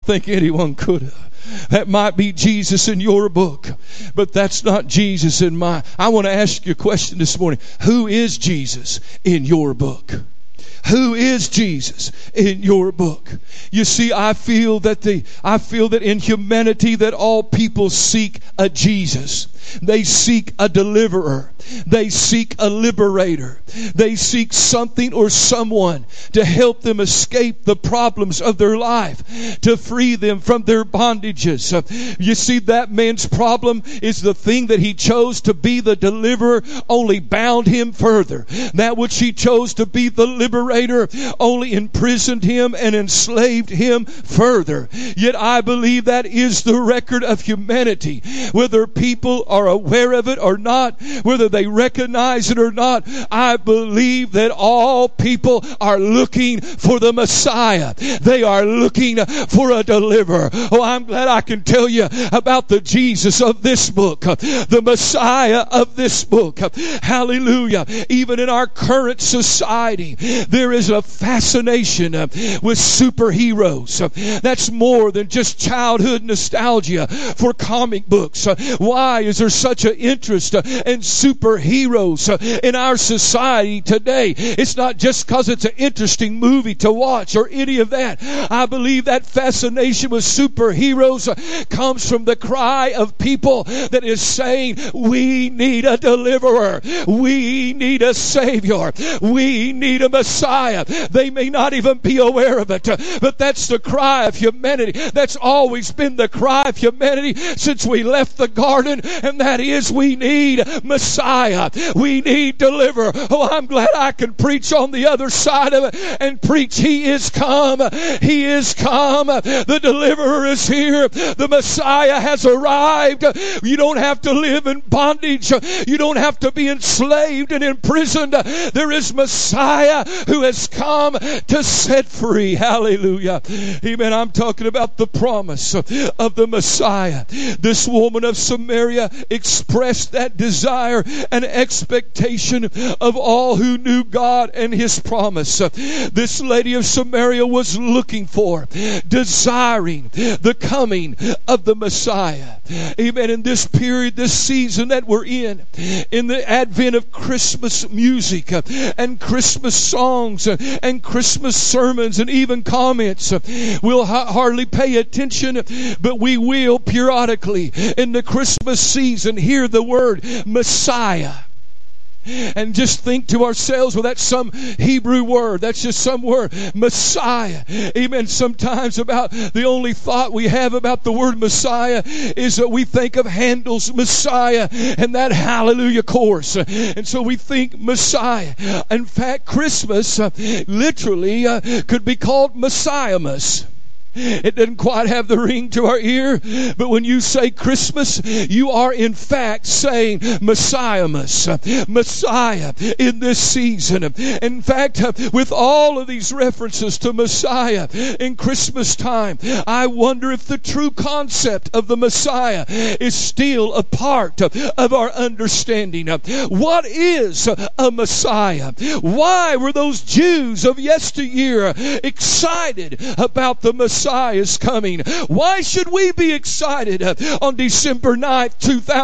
think anyone could have. That might be Jesus in your book, but that's not Jesus in mine. I want to ask you a question this morning. Who is Jesus in your book? Who is Jesus in your book? You see, I feel that in humanity that all people seek a Jesus. They seek a deliverer. They seek a liberator. They seek something or someone to help them escape the problems of their life, to free them from their bondages. You see, that man's problem is the thing that he chose to be the deliverer only bound him further. That which he chose to be the liberator only imprisoned him and enslaved him further. Yet I believe that is the record of humanity. Whether people are aware of it or not, whether they recognize it or not, I believe that all people are looking for the Messiah. They are looking for a deliverer. Oh, I'm glad I can tell you about the Jesus of this book, the Messiah of this book. Hallelujah. Even in our current society, there is a fascination with superheroes. That's more than just childhood nostalgia for comic books. Why is there such an interest in superheroes in our society today? It's not just because it's an interesting movie to watch or any of that. I believe that fascination with superheroes comes from the cry of people that is saying, we need a deliverer. We need a Savior. We need a Messiah. They may not even be aware of it, but that's the cry of humanity. That's always been the cry of humanity since we left the garden, and that is, we need Messiah. We need deliverer. Oh, I'm glad I can preach on the other side of it and preach He is come. He is come. The deliverer is here. The Messiah has arrived. You don't have to live in bondage. You don't have to be enslaved and imprisoned. There is Messiah who has come to set free. Hallelujah. Amen. I'm talking about the promise of the Messiah. This woman of Samaria expressed that desire and expectation of all who knew God and His promise. This lady of Samaria was looking for, desiring the coming of the Messiah. Amen. In this period, this season that we're in the advent of Christmas music and Christmas songs and Christmas sermons and even comments, we'll hardly pay attention, but we will periodically in the Christmas season hear the word Messiah. And just think to ourselves, well, that's some Hebrew word. That's just some word. Messiah. Amen. Sometimes about the only thought we have about the word Messiah is that we think of Handel's Messiah and that Hallelujah chorus. And so we think Messiah. In fact, Christmas literally could be called Messiahmas. It doesn't quite have the ring to our ear, but when you say Christmas, you are in fact saying Messiahmas, Messiah in this season. In fact, with all of these references to Messiah in Christmas time, I wonder if the true concept of the Messiah is still a part of our understanding. What is a Messiah? Why were those Jews of yesteryear excited about the Messiah is coming? Why should we be excited on December 9th,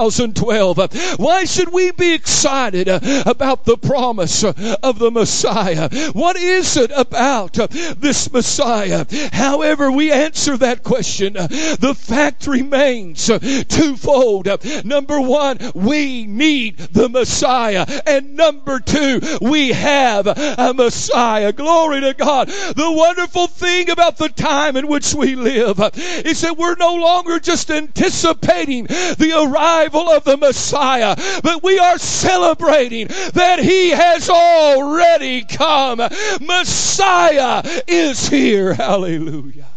2012? Why should we be excited about the promise of the Messiah? What is it about this Messiah? However we answer that question, the fact remains twofold. Number one, we need the Messiah. And number two, we have a Messiah. Glory to God. The wonderful thing about the time in which we live is that we're no longer just anticipating the arrival of the Messiah, but we are celebrating that He has already come. Messiah is here. Hallelujah.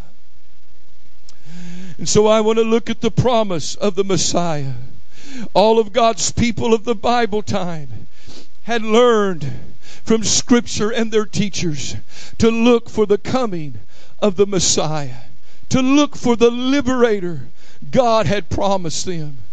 And so I want to look at the promise of the Messiah. All of God's people of the Bible time had learned from Scripture and their teachers to look for the coming of the Messiah, to look for the liberator God had promised them.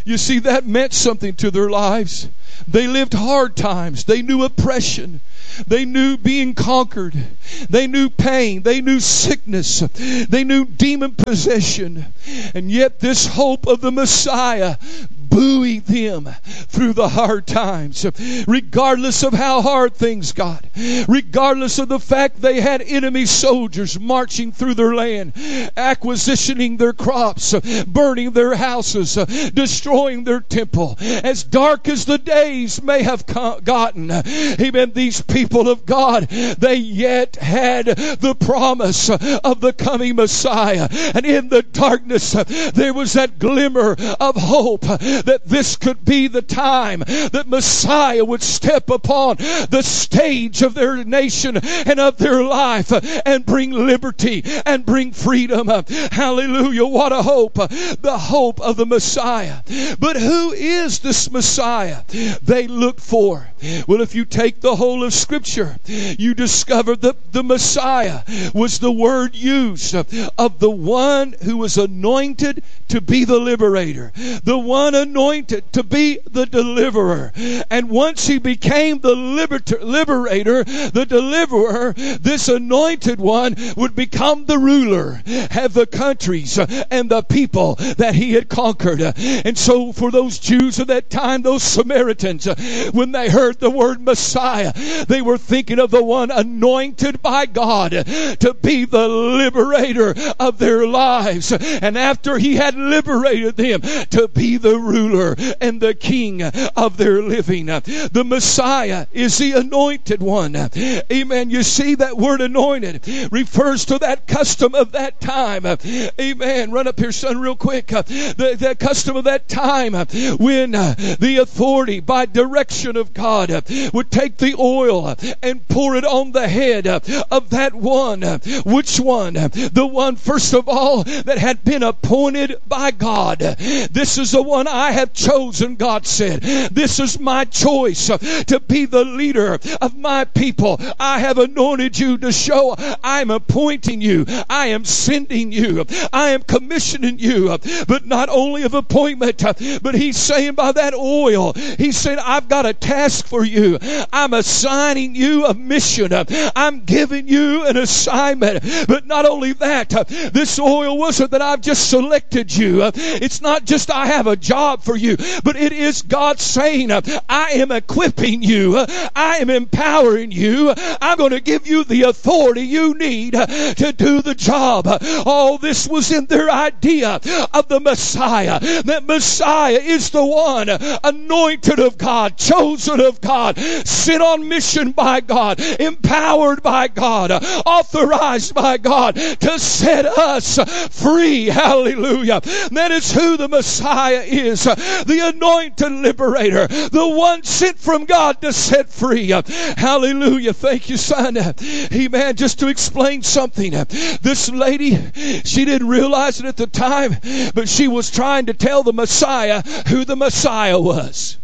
You see, that meant something to their lives. They lived hard times. They knew oppression. They knew being conquered. They knew pain. They knew sickness. They knew demon possession. And yet this hope of the Messiah buoyed them through the hard times. Regardless of how hard things got. Regardless of the fact they had enemy soldiers marching through their land, acquisitioning their crops, burning their houses, destroying their temple. As dark as the days may have gotten, amen, these people of God, they yet had the promise of the coming Messiah. And in the darkness, there was that glimmer of hope that this could be the time that Messiah would step upon the stage of their nation and of their life and bring liberty and bring freedom. Hallelujah. What a hope. The hope of the Messiah. But who is this Messiah they look for? Well, if you take the whole of Scripture, you discover that the Messiah was the word used of the one who was anointed to be the liberator, the one anointed to be the deliverer. And once he became the liberator, the deliverer, this anointed one would become the ruler of the countries and the people that he had conquered. And so for those Jews of that time, those Samaritans, when they heard the word Messiah, they were thinking of the one anointed by God to be the liberator of their lives. And after he had liberated them, to be the ruler and the king of their living. The Messiah is the anointed one. Amen. You see, that word anointed refers to that custom of that time. Amen. Run up here, son, real quick. The custom of that time when the authority by direction of God would take the oil and pour it on the head of that one. Which one? The one, first of all, that had been appointed by God. This is the one I have chosen, God said. This is my choice to be the leader of my people. I have anointed you to show I am appointing you. I am sending you. I am commissioning you. But not only of appointment, but he's saying by that oil, he's saying, I've got a task for you. I'm assigning you a mission. I'm giving you an assignment. But not only that, this oil wasn't that I've just selected you. It's not just I have a job for you, but it is God saying, I am equipping you. I am empowering you. I'm going to give you the authority you need to do the job. All this was in their idea of the Messiah. That Messiah is the one anointed of God, chosen of God, sent on mission by God, empowered by God, authorized by God to set us free. Hallelujah. That is who the Messiah is. The anointed liberator. The one sent from God to set free. Hallelujah. Thank you, son. Amen. Just to explain something. This lady, she didn't realize it at the time, but she was trying to tell the Messiah who the Messiah was.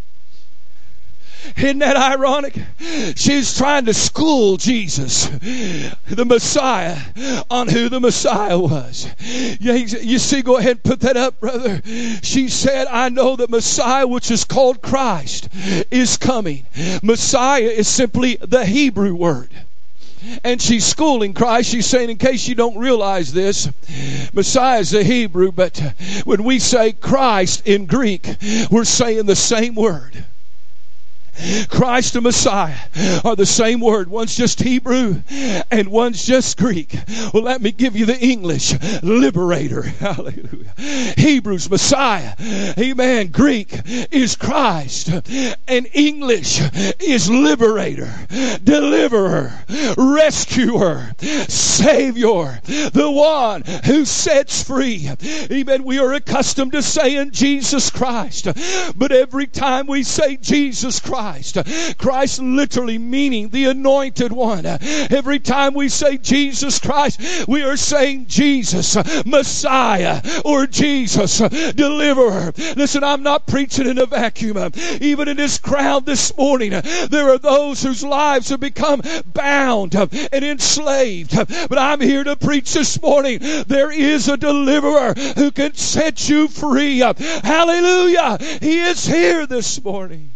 Isn't that ironic? She's trying to school Jesus, the Messiah, on who the Messiah was. You see, go ahead and put that up, brother. She said, I know that Messiah, which is called Christ, is coming. Messiah is simply the Hebrew word. And she's schooling Christ. She's saying, in case you don't realize this, Messiah is the Hebrew, but when we say Christ in Greek, we're saying the same word. Christ and Messiah are the same word. One's just Hebrew and one's just Greek. Well, let me give you the English. Liberator. Hallelujah. Hebrew's Messiah. Amen. Greek is Christ. And English is liberator, deliverer, rescuer, savior, the one who sets free. Amen. We are accustomed to saying Jesus Christ. But every time we say Jesus Christ, Christ. Christ literally meaning the anointed one. Every time we say Jesus Christ, we are saying Jesus, Messiah, or Jesus, Deliverer. Listen, I'm not preaching in a vacuum. Even in this crowd this morning, there are those whose lives have become bound and enslaved. But I'm here to preach this morning. There is a deliverer who can set you free. Hallelujah. He is here this morning.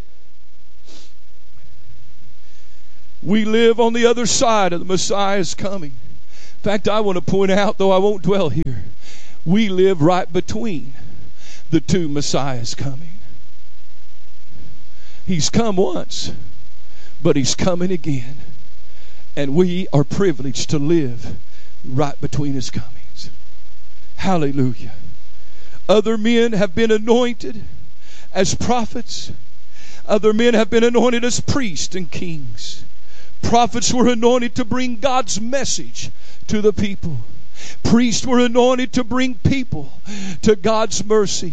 We live on the other side of the Messiah's coming. In fact, I want to point out, though I won't dwell here, we live right between the two Messiahs coming. He's come once, but He's coming again. And we are privileged to live right between His comings. Hallelujah. Other men have been anointed as prophets. Other men have been anointed as priests and kings. Prophets were anointed to bring God's message to the people. Priests were anointed to bring people to God's mercy.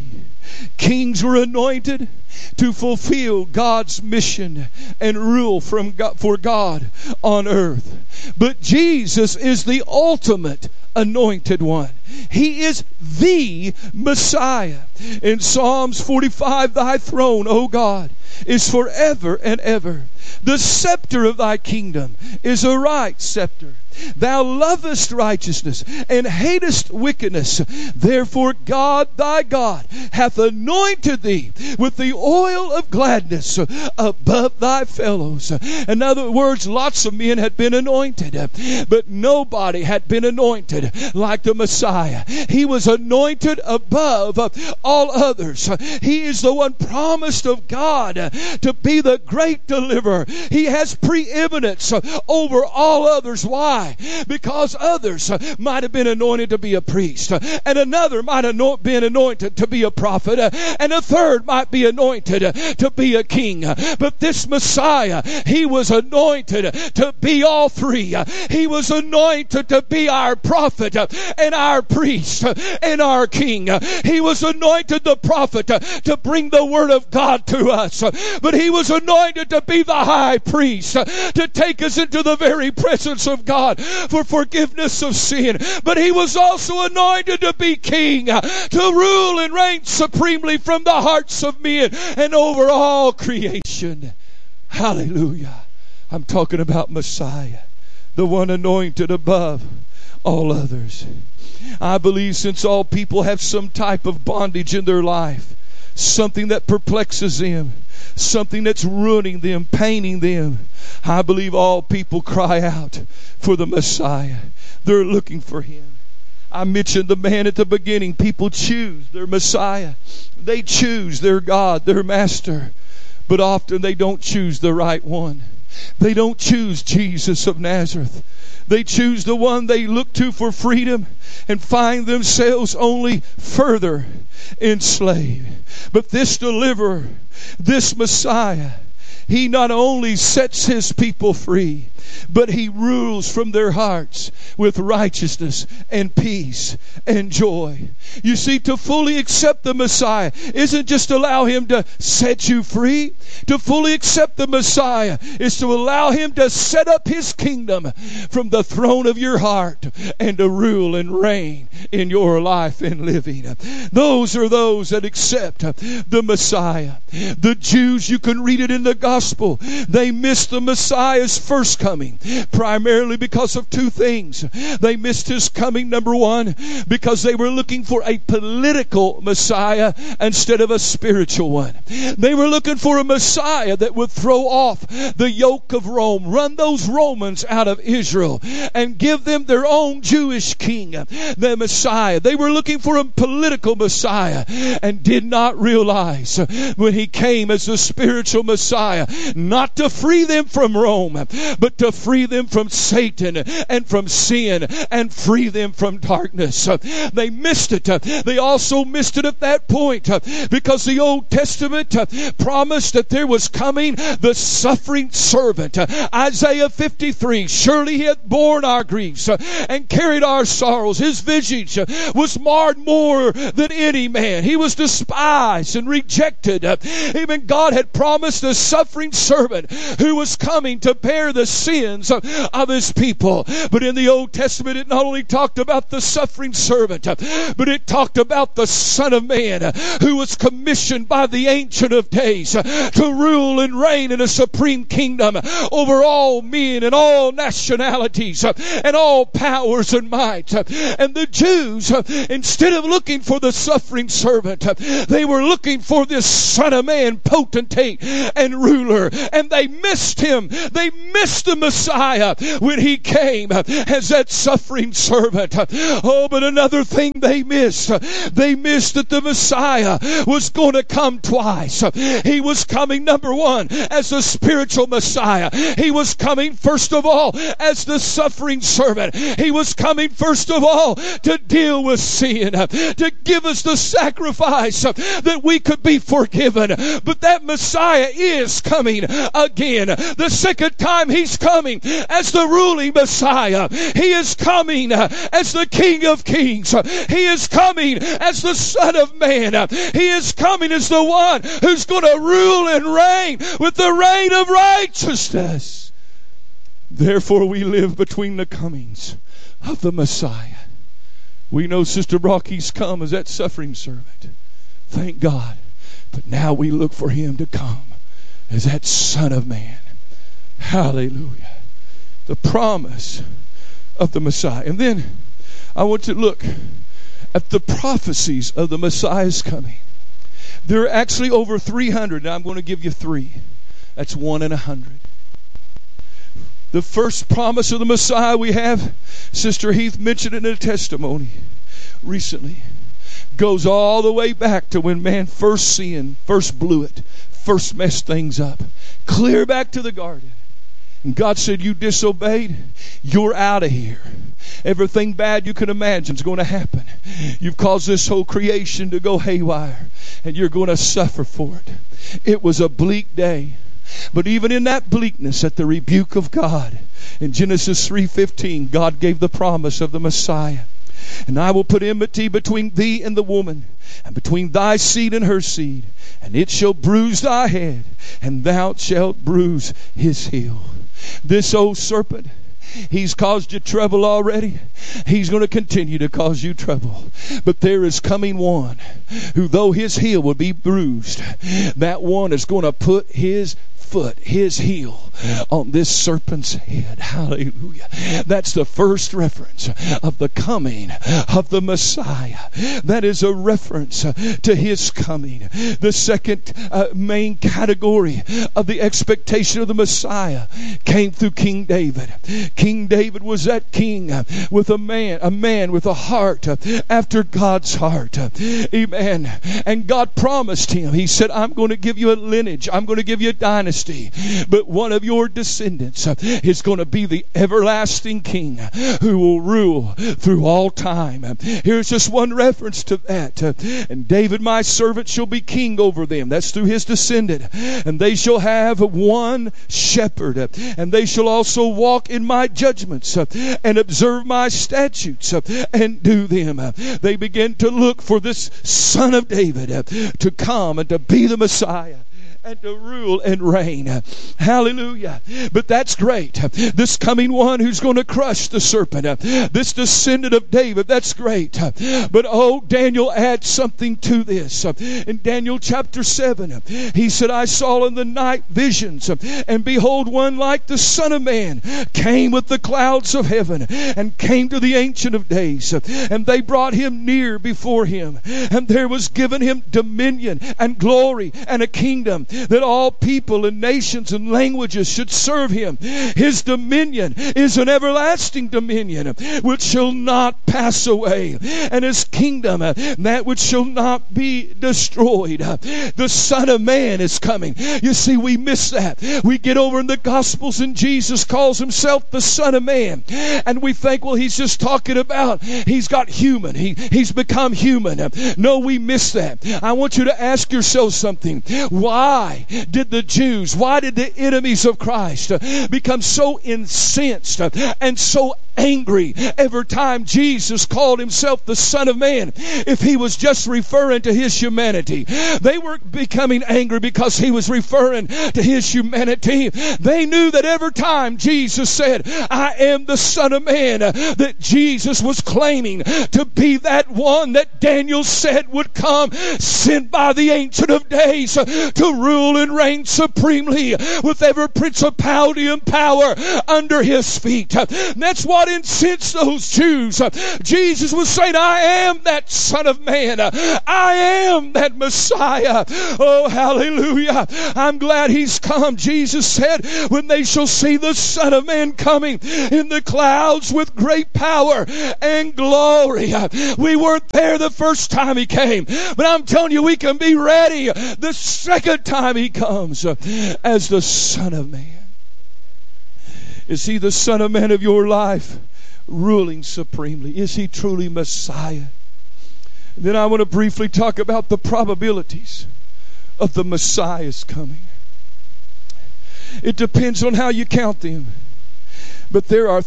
Kings were anointed to fulfill God's mission and rule for God on earth. But Jesus is the ultimate anointed one. He is the Messiah. In Psalms 45, Thy throne, O God, is forever and ever. The scepter of Thy kingdom is a right scepter. Thou lovest righteousness and hatest wickedness. Therefore God, Thy God, hath anointed Thee with the oil of gladness above Thy fellows. In other words, lots of men had been anointed, but nobody had been anointed like the Messiah. He was anointed above all others. He is the one promised of God to be the great deliverer. He has preeminence over all others. Why? Because others might have been anointed to be a priest, and another might have been anointed to be a prophet, and a third might be anointed to be a king. But this Messiah, He was anointed to be all three. He was anointed to be our prophet and our priest and our king. He was anointed the prophet to bring the word of God to us. But He was anointed to be the high priest, to take us into the very presence of God for forgiveness of sin. But He was also anointed to be king, to rule and reign supremely from the hearts of men and over all creation. Hallelujah. I'm talking about Messiah, the one anointed above all others. I believe since all people have some type of bondage in their life, something that perplexes them, something that's ruining them, paining them, I believe all people cry out for the Messiah. They're looking for Him. I mentioned the man at the beginning. People choose their Messiah. They choose their God, their Master. But often they don't choose the right one. They don't choose Jesus of Nazareth. They choose the one they look to for freedom and find themselves only further enslaved. But this deliverer, this Messiah, He not only sets His people free, but He rules from their hearts with righteousness and peace and joy. You see, to fully accept the Messiah isn't just allow Him to set you free. To fully accept the Messiah is to allow Him to set up His kingdom from the throne of your heart and to rule and reign in your life and living. Those are those that accept the Messiah. The Jews, you can read it in the gospel, they missed the Messiah's first coming primarily because of two things. They missed His coming, number one, because they were looking for a political Messiah instead of a spiritual one. They were looking for a Messiah that would throw off the yoke of Rome, run those Romans out of Israel, and give them their own Jewish king, the Messiah. They were looking for a political Messiah and did not realize when He came as the spiritual Messiah, not to free them from Rome, but to free them from Satan and from sin and free them from darkness. They missed it. They also missed it at that point because the Old Testament promised that there was coming the suffering servant. Isaiah 53, surely He hath borne our griefs and carried our sorrows. His visage was marred more than any man. He was despised and rejected. Even God had promised the suffering suffering servant who was coming to bear the sins of his people. But in the Old Testament, it not only talked about the suffering servant, but it talked about the Son of Man who was commissioned by the Ancient of Days to rule and reign in a supreme kingdom over all men and all nationalities and all powers and might. And the Jews, instead of looking for the suffering servant, they were looking for this Son of Man, potentate and ruler, and they missed him. They missed the Messiah when he came as that suffering servant. Oh, but another thing they missed that the Messiah was going to come twice. He was coming, number one, as the spiritual Messiah. He was coming first of all as the suffering servant. He was coming first of all to deal with sin, to give us the sacrifice that we could be forgiven. But that Messiah is coming again. The second time he's coming as the ruling Messiah. He is coming as the King of Kings. He is coming as the Son of Man. He is coming as the one who's going to rule and reign with the reign of righteousness. Therefore we live between the comings of the Messiah. We know Sister Brocky's come as that suffering servant. Thank God. But now we look for him to come as that Son of Man. Hallelujah. The promise of the Messiah. And then I want to look at the prophecies of the Messiah's coming. There are actually over 300. Now I'm going to give you 3. That's 1 in 100. The first promise of the Messiah we have, Sister Heath mentioned it in a testimony recently, goes all the way back to when man first sinned, first blew it, first messed things up. Clear back to the garden. And God said, you disobeyed, you're out of here. Everything bad you can imagine is going to happen. You've caused this whole creation to go haywire, and you're going to suffer for it. It was a bleak day. But even in that bleakness, at the rebuke of God, in Genesis 3:15, God gave the promise of the Messiah. And I will put enmity between thee and the woman, and between thy seed and her seed, and it shall bruise thy head, and thou shalt bruise his heel. This old serpent, he's caused you trouble already. He's going to continue to cause you trouble. But there is coming one who, though his heel will be bruised, that one is going to put his foot, his heel, on this serpent's head. Hallelujah. That's the first reference of the coming of the Messiah. That is a reference to his coming. The second main category of the expectation of the Messiah came through King David. King David was that king with a man with a heart after God's heart. Amen. And God promised him, he said, I'm going to give you a lineage. I'm going to give you a dynasty. But one of your descendants is going to be the everlasting king who will rule through all time. Here's just one reference to that. And David, my servant, shall be king over them. That's through his descendant. And they shall have one shepherd. And they shall also walk in my judgments and observe my statutes and do them. They begin to look for this Son of David to come and to be the Messiah and to rule and reign. Hallelujah. But that's great. This coming one who's going to crush the serpent, this descendant of David, that's great. But Daniel adds something to this. In Daniel chapter 7, he said, I saw in the night visions, and behold, one like the Son of Man came with the clouds of heaven, and came to the Ancient of Days. And they brought him near before him, and there was given him dominion and glory and a kingdom, that all people and nations and languages should serve him. His dominion is an everlasting dominion which shall not pass away, and his kingdom that which shall not be destroyed. The Son of Man is coming. You see, we miss that. We get over in the Gospels and Jesus calls himself the Son of Man, and we think, well, he's just talking about he's got human. He's become human. No, we miss that. I want you to ask yourself something. Why did the enemies of Christ become so incensed and so angry every time Jesus called himself the Son of Man if he was just referring to his humanity. They were becoming angry because he was referring to his humanity. They knew that every time Jesus said, I am the Son of Man, that Jesus was claiming to be that one that Daniel said would come, sent by the Ancient of Days to rule and reign supremely with every principality and power under his feet. That's what incensed those Jews. Jesus was saying, I am that Son of Man. I am that Messiah. Oh, hallelujah. I'm glad he's come. Jesus said, when they shall see the Son of Man coming in the clouds with great power and glory. We weren't there the first time he came, but I'm telling you, we can be ready the second time he comes as the Son of Man. Is he the Son of Man of your life, ruling supremely? Is he truly Messiah? Then I want to briefly talk about the probabilities of the Messiah's coming. It depends on how you count them. But there are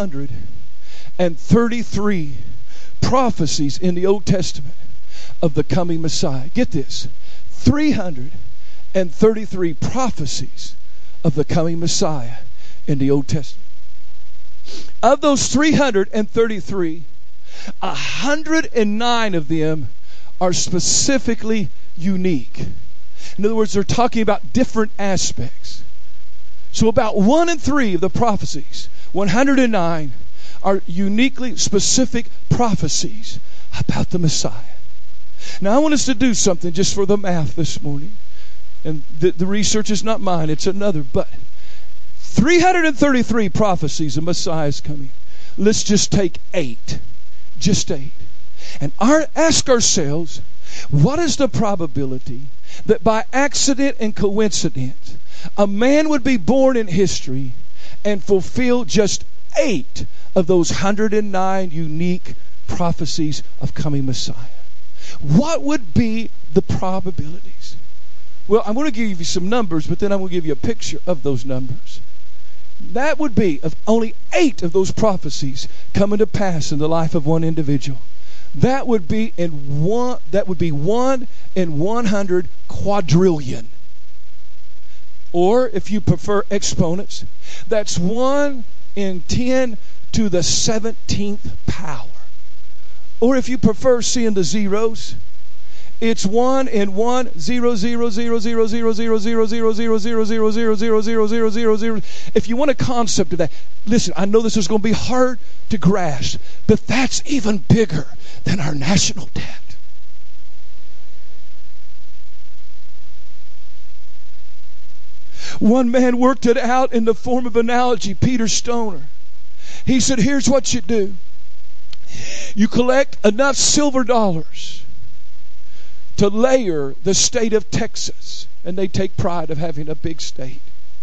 333 prophecies in the Old Testament of the coming Messiah. Get this. 333 prophecies of the coming Messiah in the Old Testament. Of those 333, 109 of them are specifically unique. In other words, they're talking about different aspects. So about 1 in 3 of the prophecies, 109, are uniquely specific prophecies about the Messiah. Now I want us to do something just for the math this morning. And the research is not mine, it's another. But 333 prophecies of Messiah's coming. Let's just take 8. Just 8. And ask ourselves, what is the probability that by accident and coincidence a man would be born in history and fulfill just 8 of those 109 unique prophecies of coming Messiah? What would be the probabilities? Well, I'm going to give you some numbers, but then I'm going to give you a picture of those numbers. That would be of only 8 of those prophecies coming to pass in the life of one individual. That would be 1 in 100 quadrillion. Or if you prefer exponents, that's 1 in 10 to the 17th power. Or if you prefer seeing the zeros, it's 1 in 1 0 0 0 0 0 0 0 0 0 0 0 0 0 0 0 0 0 0. If you want a concept of that, listen, I know this is going to be hard to grasp, but that's even bigger than our national debt. One man worked it out in the form of analogy, Peter Stoner. He said, here's what you do. You collect enough silver dollars to layer the state of Texas. And they take pride of having a big state.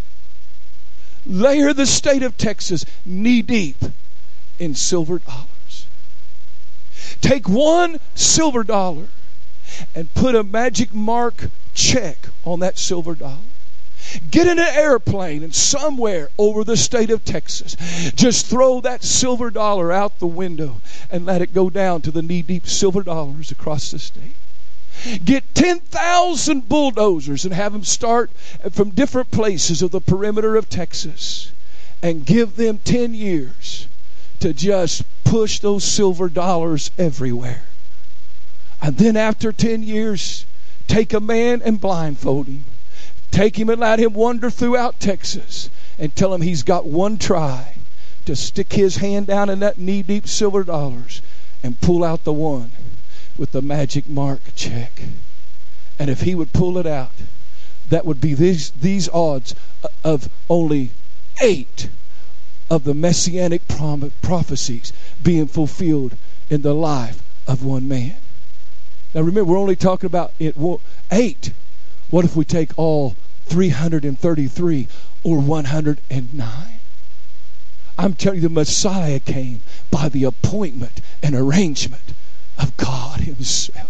Layer the state of Texas knee deep in silver dollars. Take 1 silver dollar and put a magic mark check on that silver dollar. Get in an airplane and somewhere over the state of Texas, just throw that silver dollar out the window and let it go down to the knee-deep silver dollars across the state. Get 10,000 bulldozers and have them start from different places of the perimeter of Texas and give them 10 years to just push those silver dollars everywhere. And then after 10 years, take a man and blindfold him. Take him and let him wander throughout Texas and tell him he's got one try to stick his hand down in that knee-deep silver dollars and pull out the one with the magic mark check. And if he would pull it out, that would be these odds of only 8 of the messianic prophecies being fulfilled in the life of one man. Now remember, we're only talking about 8. What if we take all 333 or 109? I'm telling you, the Messiah came by the appointment and arrangement of God Himself.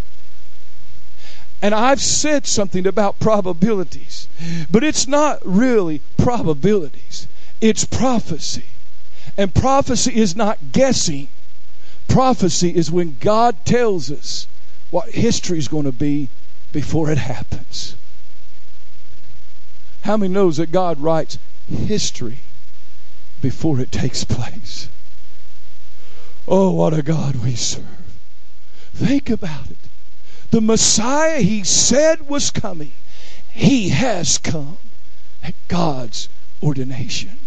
And I've said something about probabilities, but it's not really probabilities. It's prophecy. And prophecy is not guessing. Prophecy is when God tells us what history is going to be before it happens. How many knows that God writes history before it takes place? Oh, what a God we serve. Think about it. The Messiah He said was coming, He has come at God's ordination.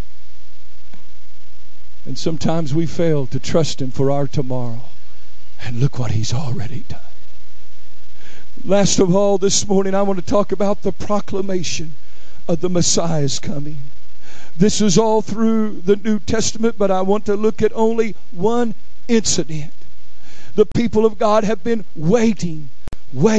And sometimes we fail to trust Him for our tomorrow. And look what He's already done. Last of all, this morning I want to talk about the proclamation of the Messiah's coming. This is all through the New Testament, but I want to look at only one incident. The people of God have been waiting for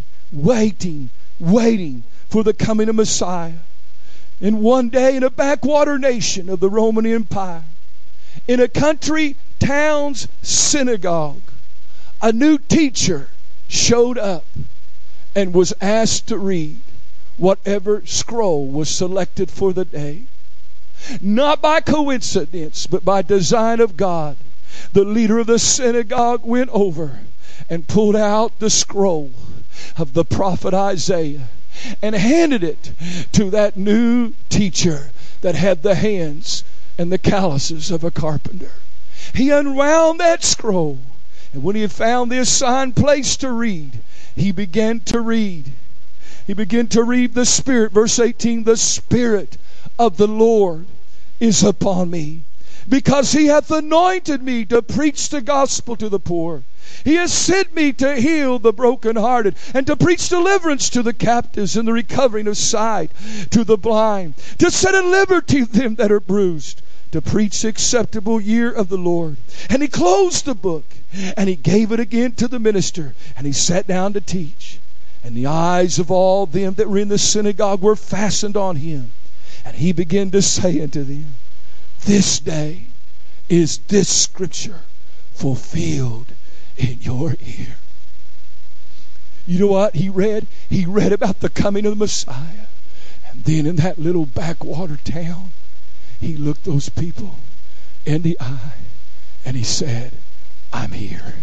the coming of Messiah. And one day in a backwater nation of the Roman Empire, in a country town's synagogue, a new teacher showed up and was asked to read whatever scroll was selected for the day. Not by coincidence, but by design of God, the leader of the synagogue went over and pulled out the scroll of the prophet Isaiah and handed it to that new teacher that had the hands and the calluses of a carpenter. He unwound that scroll, and when he had found the assigned place to read, he began to read. He began to read the Spirit. Verse 18, the Spirit of the Lord is upon me, because He hath anointed me to preach the gospel to the poor. He has sent me to heal the brokenhearted, and to preach deliverance to the captives, and the recovering of sight to the blind, to set at liberty them that are bruised, to preach the acceptable year of the Lord. And he closed the book, and he gave it again to the minister, and he sat down to teach. And the eyes of all them that were in the synagogue were fastened on him. And he began to say unto them, this day is this scripture fulfilled in your ear. You know what he read? He read about the coming of the Messiah. And then in that little backwater town, he looked those people in the eye and he said, I'm here.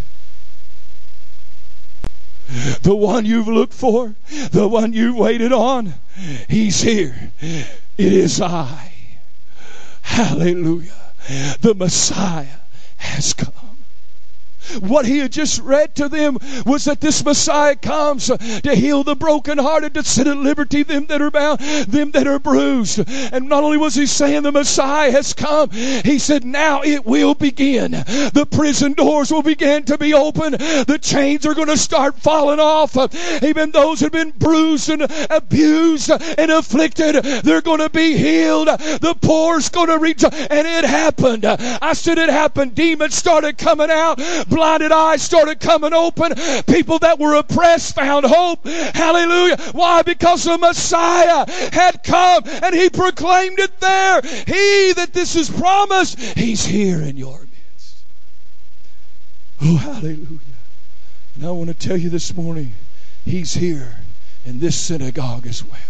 The one you've looked for, the one you waited on, He's here. It is I. Hallelujah. The Messiah has come. What he had just read to them was that this Messiah comes to heal the brokenhearted, to set at liberty them that are bound, them that are bruised. And not only was he saying the Messiah has come, he said now it will begin. The prison doors will begin to be open. The chains are going to start falling off. Even those who have been bruised and abused and afflicted, they're going to be healed. The poor's going to reach. And it happened. I said it happened. Demons started coming out. Blinded eyes started coming open. People that were oppressed found hope. Hallelujah. Why? Because the Messiah had come and he proclaimed it there. He that this is promised, he's here in your midst. Oh, hallelujah. And I want to tell you this morning, he's here in this synagogue as well.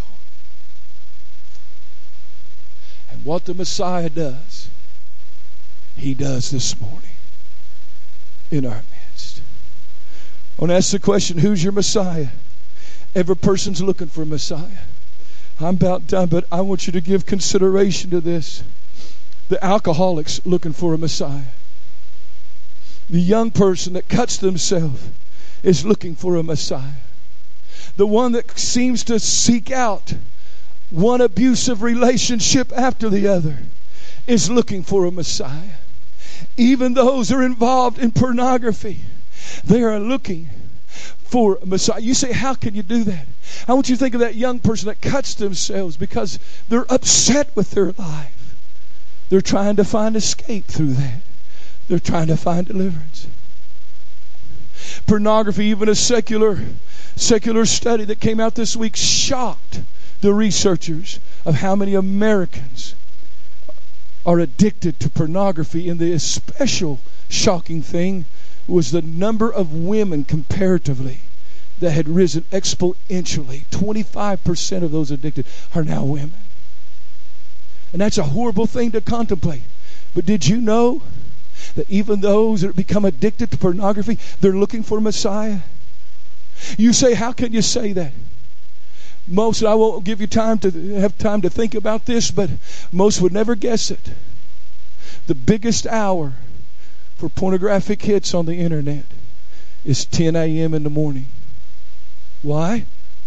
And what the Messiah does, he does this morning in our midst. I want to ask the question, who's your Messiah? Every person's looking for a Messiah. I'm about done, but I want you to give consideration to this. The alcoholic's looking for a Messiah. The young person that cuts themselves is looking for a Messiah. The one that seems to seek out one abusive relationship after the other is looking for a Messiah. Even those who are involved in pornography, they are looking for a Messiah. You say, how can you do that? I want you to think of that young person that cuts themselves because they're upset with their life. They're trying to find escape through that. They're trying to find deliverance. Pornography, even a secular study that came out this week, shocked the researchers of how many Americans are addicted to pornography. And the special shocking thing was the number of women comparatively that had risen exponentially. 25% of those addicted are now women. And that's a horrible thing to contemplate. But did you know that even those that become addicted to pornography, they're looking for a Messiah? You say, how can you say that? Most, I won't give you time to think about this, but most would never guess it. The biggest hour for pornographic hits on the internet is 10 a.m. in the morning. Why?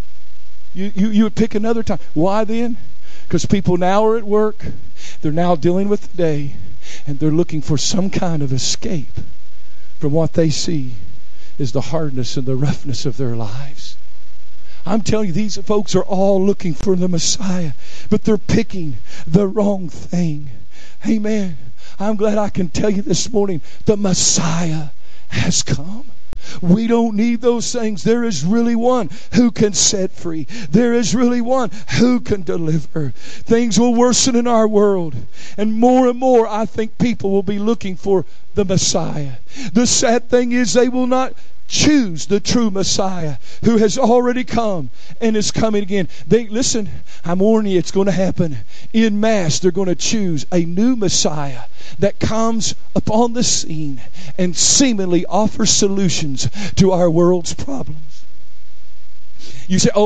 You would pick another time. Why then? Because people now are at work. They're now dealing with the day, and they're looking for some kind of escape from what they see is the hardness and the roughness of their lives. I'm telling you, these folks are all looking for the Messiah, but they're picking the wrong thing. Amen. I'm glad I can tell you this morning, the Messiah has come. We don't need those things. There is really one who can set free. There is really one who can deliver. Things will worsen in our world. And more, I think people will be looking for the Messiah. The sad thing is they will not choose the true Messiah who has already come and is coming again. Listen, I'm warning you, it's going to happen. En masse, they're going to choose a new Messiah that comes upon the scene and seemingly offers solutions to our world's problems. You say,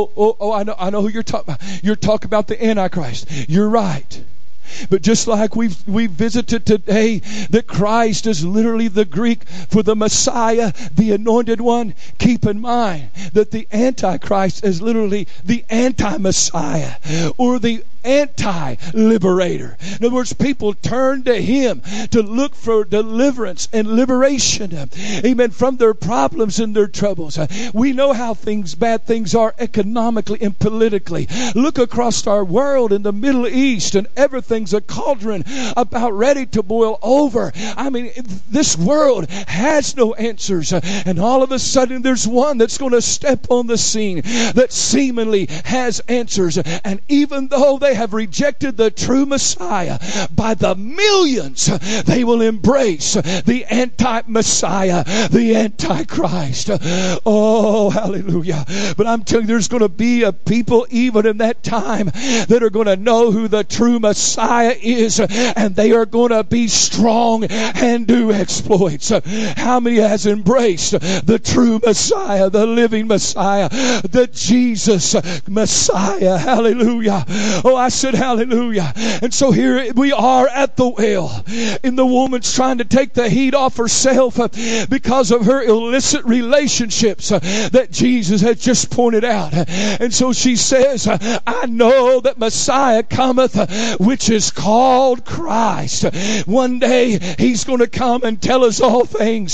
I know who you're talking about. You're talking about the Antichrist. You're right. But just like we've visited today, that Christ is literally the Greek for the Messiah, the anointed one, keep in mind that the Antichrist is literally the anti-Messiah or the anti-liberator. In other words, people turn to him to look for deliverance and liberation, amen, from their problems and their troubles. We know how bad things are economically and politically. Look across our world in the Middle East, and everything's a cauldron about ready to boil over. I mean, this world has no answers, and all of a sudden there's one that's going to step on the scene that seemingly has answers. And even though they have rejected the true Messiah, by the millions they will embrace the anti-Messiah, the Antichrist. Oh, hallelujah. But I'm telling you, there's going to be a people even in that time that are going to know who the true Messiah is, and they are going to be strong and do exploits. How many has embraced the true Messiah, the living Messiah, the Jesus Messiah? Hallelujah. Oh, I said hallelujah. And so here we are at the well, and the woman's trying to take the heat off herself because of her illicit relationships that Jesus had just pointed out. And so she says, I know that Messiah cometh, which is called Christ. One day he's going to come and tell us all things.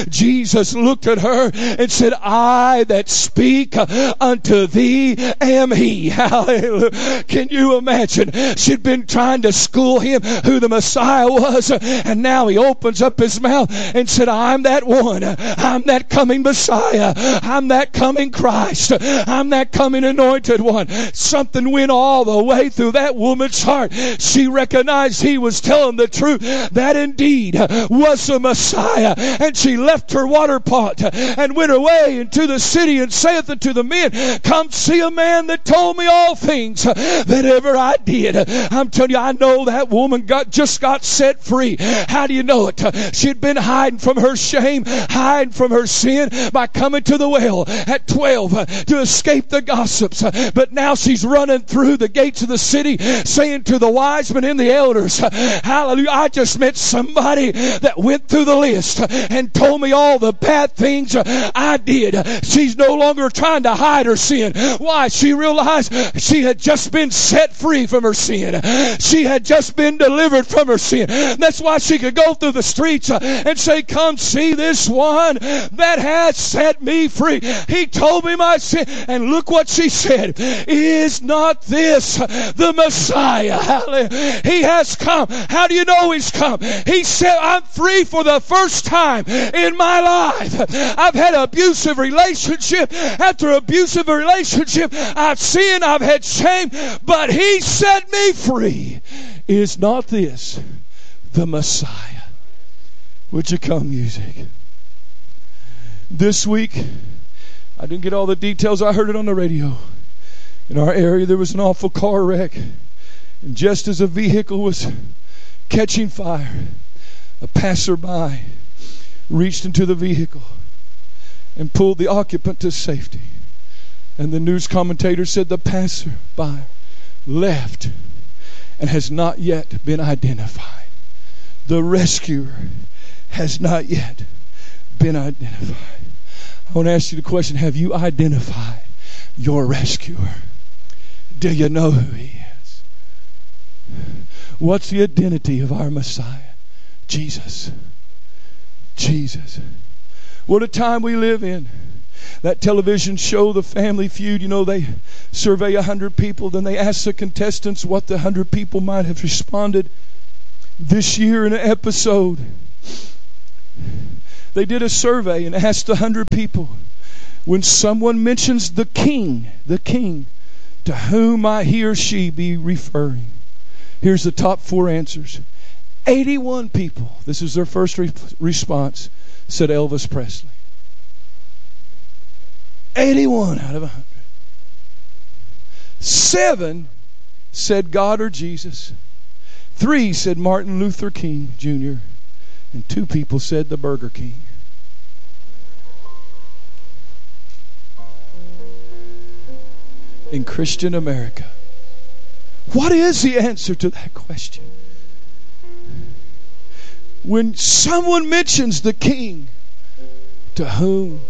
Jesus looked at her and said, I that speak unto thee am he. Hallelujah. Can you imagine? She'd been trying to school him who the Messiah was, and now he opens up his mouth and said, I'm that one. I'm that coming Messiah. I'm that coming Christ. I'm that coming anointed one. Something went all the way through that woman's heart. She recognized he was telling the truth. That indeed was the Messiah. And she left her water pot and went away into the city and saith unto the men, come see a man that told me all things that ever I did. I'm telling you, I know that woman just got set free. How do you know it? She'd been hiding from her shame, hiding from her sin by coming to the well at 12 to escape the gossips. But now she's running through the gates of the city saying to the wise men and the elders, hallelujah, I just met somebody that went through the list and told me all the bad things I did. She's no longer trying to hide her sin. Why? She realized she had just been set free from her sin. She had just been delivered from her sin. That's why she could go through the streets and say, come see this one that has set me free. He told me my sin. And look what she said. Is not this the Messiah? Hallelujah. He has come. How do you know he's come? He said, I'm free for the first time in my life. I've had abusive relationship after abusive relationship. I've sinned. I've had shame. But he set me free. Is not this the Messiah? Would you come, music? This week, I didn't get all the details. I heard it on the radio. In our area, there was an awful car wreck. And just as a vehicle was catching fire. A passerby reached into the vehicle and pulled the occupant to safety. And the news commentator said the passerby left and has not yet been identified. The rescuer has not yet been identified. I want to ask you the question, have you identified your rescuer? Do you know who he is? What's the identity of our Messiah? Jesus. Jesus. What a time we live in. That television show, The Family Feud, they survey 100 people, then they ask the contestants what the 100 people might have responded. This year in an episode, they did a survey and asked 100 people, when someone mentions the king, to whom might he or she be referring? Here's the top 4 answers. 81 people, this is their first response, said Elvis Presley. 81 out of 100. 7 said God or Jesus. 3 said Martin Luther King Jr. And 2 people said the Burger King. In Christian America, what is the answer to that question? When someone mentions the King, to whom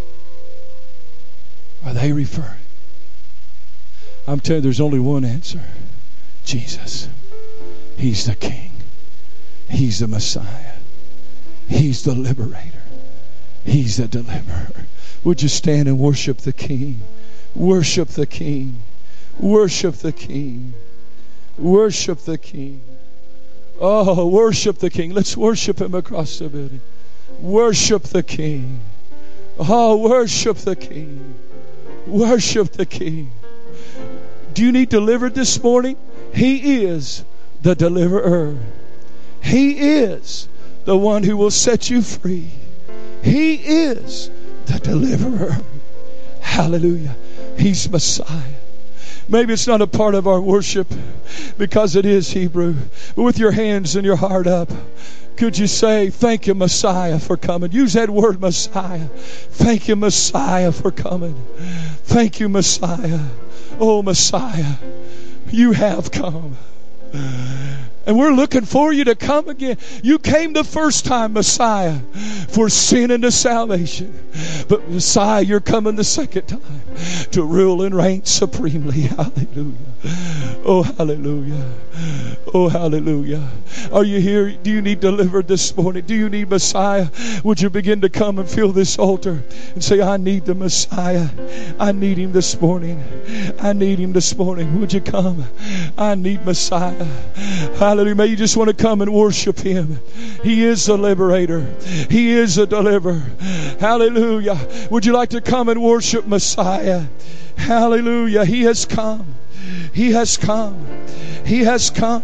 are they referring? I'm telling you, there's only one answer. Jesus. He's the King. He's the Messiah. He's the liberator. He's the deliverer. Would you stand and worship the King? Worship the King. Worship the King. Worship the King. Oh, worship the King. Let's worship Him across the building. Worship the King. Oh, worship the King. Worship the King. Do you need delivered this morning? He is the deliverer. He is the one who will set you free. He is the deliverer. Hallelujah. He's Messiah. Maybe it's not a part of our worship because it is Hebrew. But with your hands and your heart up, could you say, thank you, Messiah, for coming? Use that word, Messiah. Thank you, Messiah, for coming. Thank you, Messiah. Oh, Messiah, you have come. And we're looking for you to come again. You came the first time, Messiah, for sin and to salvation. But Messiah, you're coming the second time to rule and reign supremely. Hallelujah. Oh, hallelujah. Oh, hallelujah. Are you here? Do you need delivered this morning? Do you need Messiah? Would you begin to come and fill this altar and say, I need the Messiah. I need Him this morning. I need Him this morning. Would you come? I need Messiah. Hallelujah. May you just want to come and worship Him. He is the liberator. He is the deliverer. Hallelujah. Would you like to come and worship Messiah? Hallelujah. He has come. He has come. He has come.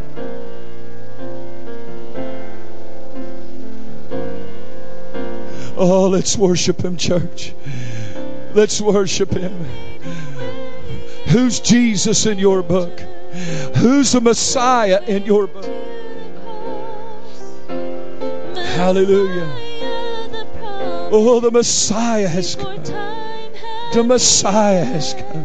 Oh, let's worship Him, church. Let's worship Him. Who's Jesus in your book? Who's the Messiah in your book? Hallelujah. Oh, the Messiah has come. The Messiah has come.